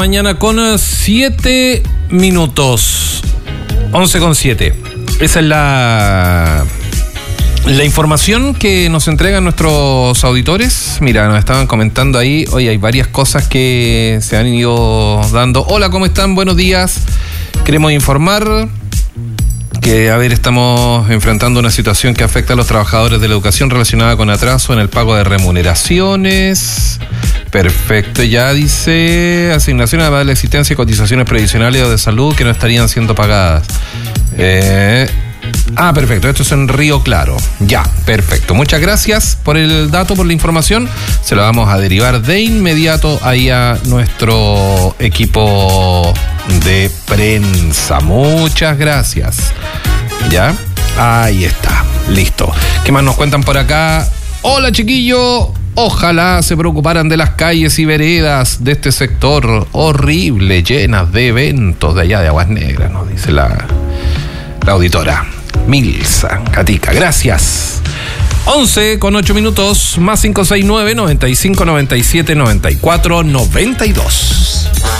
Mañana con 7 minutos. 11:07. Esa es la información que nos entregan nuestros auditores. Mira, nos estaban comentando ahí. Hoy hay varias cosas que se han ido dando. Hola, ¿cómo están? Buenos días. Queremos informar que, estamos enfrentando una situación que afecta a los trabajadores de la educación relacionada con atraso en el pago de remuneraciones. Perfecto, ya dice asignaciones además de la existencia de cotizaciones previsionales o de salud que no estarían siendo pagadas. Perfecto, esto es en Río Claro. Ya, perfecto. Muchas gracias por el dato, por la información. Se lo vamos a derivar de inmediato ahí a nuestro equipo de prensa. Muchas gracias. ¿Ya? Ahí está. Listo. ¿Qué más nos cuentan por acá? Hola, chiquillo. Ojalá se preocuparan de las calles y veredas de este sector horrible, llenas de eventos de allá de Aguas Negras, nos dice la auditora Milsa Catica. Gracias. 11:08, más 569 95 97 94 92.